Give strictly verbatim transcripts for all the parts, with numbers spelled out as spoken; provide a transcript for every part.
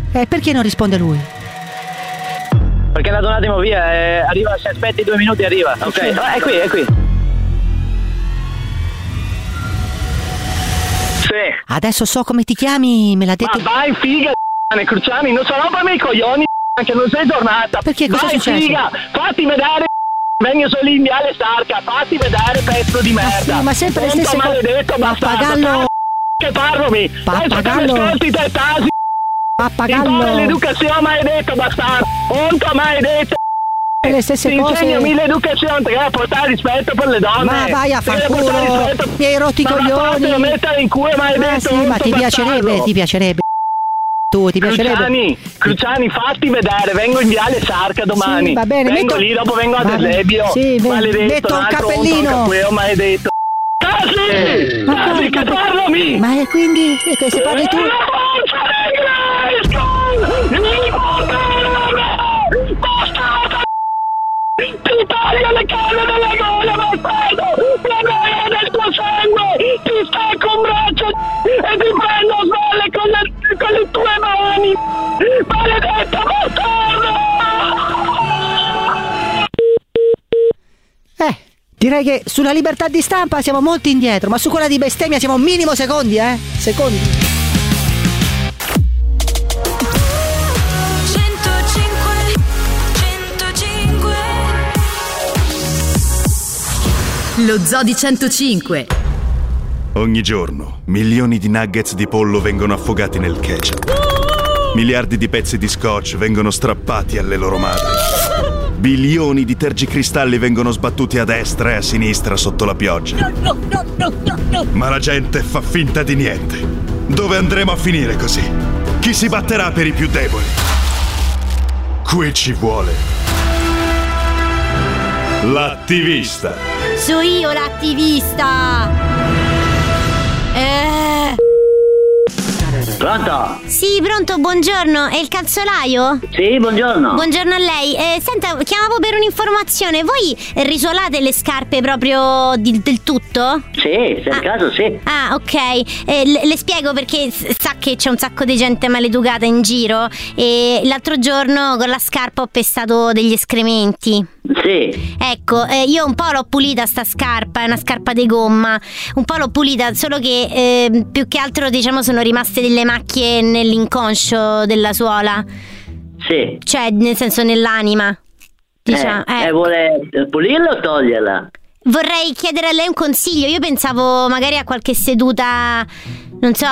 E eh, perché non risponde lui? Perché è andato un attimo via, eh, arriva, se aspetti due minuti arriva. Ok, sì. Ah, è qui, è qui. Sì. Adesso so come ti chiami, me l'ha detto. Ma vai figa, Cruciani, non sono per me i coglioni, che non sei tornata. Perché cosa vai, è successo? Figa, fatti vedere, vengo solo in viale Starca, fatti vedere pezzo di merda. Ma, sì, ma sempre le stesse cose. Maledetto bastardo. Che parlami. Pappagallo. Penso che te tasi. Pappagallo. L'educazione maledetto bastardo. Onto maledetto. Le stesse ti cose. Insegno mille educazione, ti devi portare rispetto per le donne. Ma vai a far culo. Mi hai rotto i coglioni. Ma mettere in culo maledetto. Ma sì, ma ti piacerebbe, bastardo. ti piacerebbe. Tu ti piacerebbe. Cruciani, Cruciani, fatti vedere, vengo in viale Sarca domani. Sì, va bene, vengo metto... lì, dopo vengo ad Eusebio. Sì, maledetto, metto un cappellino. Capueo, maledetto. Casi! Ma Casi, che parlami! Ma quindi, se parli tu... Ti taglio le canne dalla gola, bastardo! La gola del tuo sangue! Ti stacco un braccio e ti prendo a sballe con le, con le tue mani! Maledetto bastardo! Eh, direi che sulla libertà di stampa siamo molto indietro, ma su quella di bestemmia siamo minimo secondi, eh? Secondi. Lo Zoo di centocinque. Ogni giorno milioni di nuggets di pollo vengono affogati nel ketchup. Miliardi di pezzi di scotch vengono strappati alle loro madri. Bilioni di tergicristalli vengono sbattuti a destra e a sinistra sotto la pioggia. Ma la gente fa finta di niente. Dove andremo a finire così? Chi si batterà per i più deboli? Qui ci vuole l'attivista. So io l'attivista. Eh. Pronto? Sì, pronto, buongiorno. È il calzolaio? Sì, buongiorno. Buongiorno a lei. Eh, senta, chiamavo per un'informazione. Voi risuolate le scarpe proprio di, del tutto? Sì, se è il caso sì. Ah, ok. Eh, le, le spiego perché sa che c'è un sacco di gente maleducata in giro e l'altro giorno con la scarpa ho pestato degli escrementi. Sì. Ecco, eh, io un po' l'ho pulita sta scarpa, è una scarpa di gomma. Un po' l'ho pulita, solo che eh, più che altro diciamo sono rimaste delle macchie nell'inconscio della suola. Sì. Cioè, nel senso nell'anima. Diciamo. Eh, eh. E vuole pulirla o toglierla? Vorrei chiedere a lei un consiglio. Io pensavo magari a qualche seduta, non so.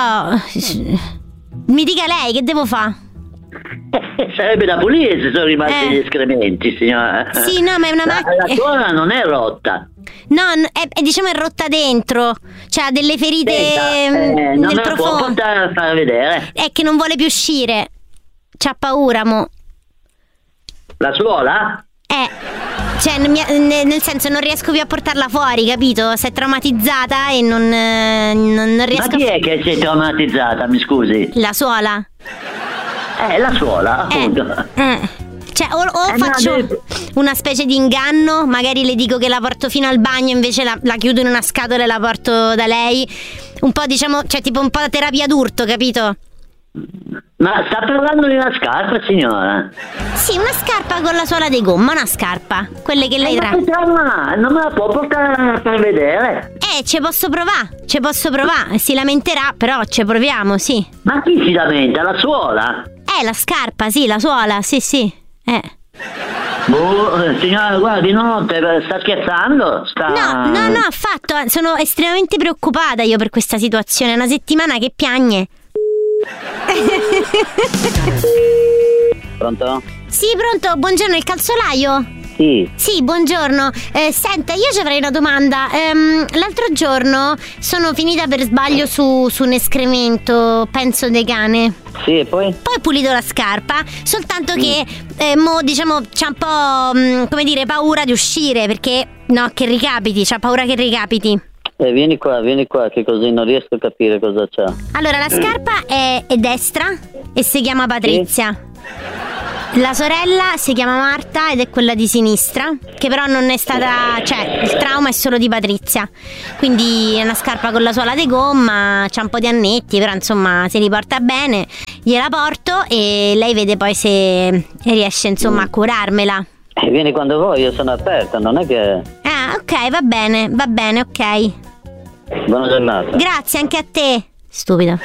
Mi dica lei, che devo fare? Eh, sarebbe da pulire se sono rimasti Eh. gli escrementi, signora. Sì, no, ma è una La, macchina. la suola non è rotta. No, n- è, è, diciamo è rotta dentro. Cioè ha delle ferite Senta, eh, mm, non nel me la può profondo. portare a far vedere. È che non vuole più uscire. C'ha paura, mo. La suola? Eh, cioè, n- mi- ne- nel senso non riesco più a portarla fuori, capito? Si è traumatizzata e non, eh, non, non riesco Ma chi a... è che si è traumatizzata, mi scusi? La suola. Eh, la suola, Eh, appunto. eh. Cioè, o, o Eh, no, faccio deve- una specie di inganno, magari le dico che la porto fino al bagno, invece la, la chiudo in una scatola e la porto da lei. Un po', diciamo, cioè tipo un po' da terapia d'urto, capito? Ma sta parlando di una scarpa, signora? Sì, una scarpa con la suola di gomma, una scarpa. Quelle che lei Eh, tra... ma che trauma? Non me la può portare a far vedere? Eh, ci posso provare, ci posso provare. Si lamenterà, però ci proviamo, sì. Ma chi si lamenta? La suola? Eh, la scarpa, sì, la suola, sì, sì. Eh. Boh, eh, signora, guardi, no, te- sta scherzando? Sta... No, no, no, affatto. Sono estremamente preoccupata io per questa situazione. È una settimana che piagne. Pronto? Sì, pronto, buongiorno, il calzolaio? Sì. Sì, buongiorno. Eh, senta, io ci avrei una domanda. Ehm, l'altro giorno sono finita per sbaglio su, su un escremento, penso de cane. Sì, e poi? Poi ho pulito la scarpa, soltanto che eh, mo, diciamo, c'ha un po', mh, come dire, paura di uscire, perché no, che ricapiti, c'ha paura che ricapiti. Eh, vieni qua, vieni qua, che così non riesco a capire cosa c'ha. Allora, la scarpa è, è destra e si chiama Patrizia. La sorella si chiama Marta ed è quella di sinistra, che però non è stata, cioè il trauma è solo di Patrizia, quindi è una scarpa con la suola di gomma, c'ha un po' di annetti, però insomma si riporta bene, gliela porto e lei vede poi se riesce insomma a curarmela. E vieni quando vuoi, io sono aperta, non è che... Ah, ok, va bene, va bene, ok. Buona giornata. Grazie anche a te, stupido.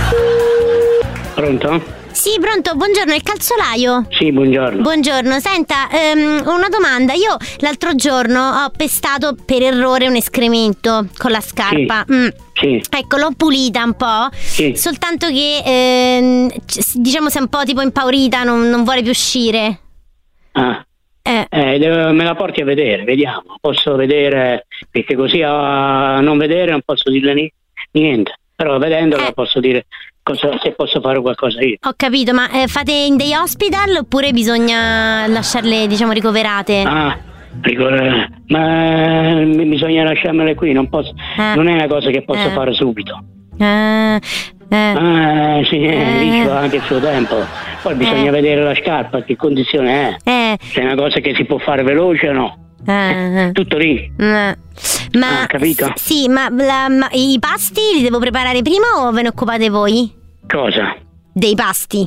Pronto? Sì, pronto, buongiorno, il calzolaio? Sì, buongiorno. Buongiorno, senta, ehm, una domanda. Io l'altro giorno ho pestato per errore un escremento con la scarpa. Sì. Mm. Sì. Ecco, l'ho pulita un po'. Sì. Soltanto che ehm, c- diciamo si è un po' tipo impaurita, non, non vuole più uscire. Ah. Eh. Eh, devo- me la porti a vedere, vediamo. Posso vedere, perché così a non vedere non posso dirle ni- niente. Però vedendola Eh. posso dire cosa, se posso fare qualcosa io. Ho capito, ma eh, fate in day hospital oppure bisogna lasciarle, diciamo, ricoverate? Ah, dico, eh, ma mi- bisogna lasciarmele qui, non posso, Eh. non è una cosa che posso Eh. fare subito. Ah, eh. Ah, sì, Eh. lì ci va anche il suo tempo. Poi bisogna Eh. vedere la scarpa, che condizione è. Eh, Se è una cosa che si può fare veloce o no. eh, eh. Tutto lì. Ma, ma Ah, capito? s- sì, ma, la- ma i pasti li devo preparare prima o ve ne occupate voi? Cosa? Dei pasti?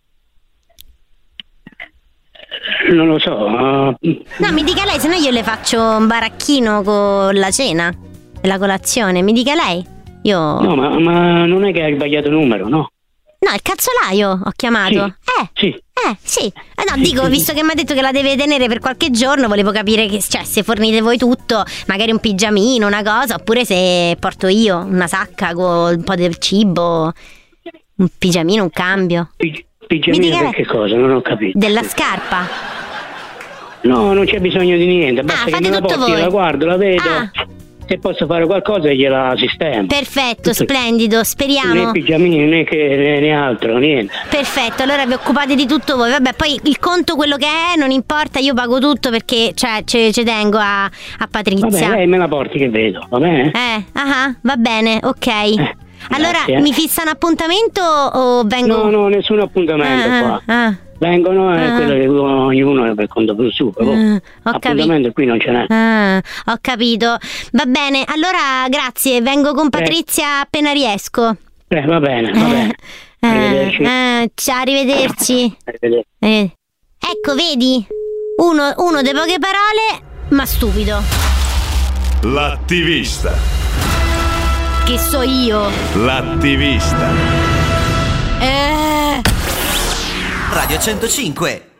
Non lo so. uh, No, mi dica lei, se no io le faccio un baracchino con la cena e la colazione. Mi dica lei. Io. no, ma, ma non è che hai sbagliato numero, no? No, il cazzolaio ho chiamato. Eh. Sì. Eh, sì. Eh, no, dico, visto che mi ha detto che la deve tenere per qualche giorno, volevo capire che, cioè, se fornite voi tutto, magari un pigiamino, una cosa, oppure se porto io una sacca con un po' del cibo, un pigiamino, un cambio. Pi- Mi Pigiamino dica per lei. che cosa? Non ho capito. Della scarpa. No, non c'è bisogno di niente. Basta Ah, che fate me la tutto porti, voi. la guardo, la vedo. Ah. Se posso fare qualcosa gliela sistemo. Perfetto, Tutto- splendido, Né speriamo. pigiamini né, che, né, né altro, niente. Perfetto, allora vi occupate di tutto voi. Vabbè, poi il conto quello che è, non importa, io pago tutto perché, cioè, ci ci tengo a, a Va Patrizia. bene, lei me la porti che vedo, va bene? Eh, ah, va bene, ok. Allora, grazie. mi fissa un appuntamento o vengo? No, no, nessun appuntamento Ah, qua. ah, Vengono e Ah. quello che ognuno è per conto più suo. ah, ho Appuntamento capito. qui non ce n'è. Ah, ho capito. Va bene, allora grazie, vengo con Patrizia appena riesco. Eh, va bene, va bene. Eh, Arrivederci. eh, ciao, arrivederci. Arrivederci. Eh. Ecco, vedi? Uno, uno di poche parole, ma stupido. L'attivista. Che so io. L'attivista. Eh. Radio centocinque.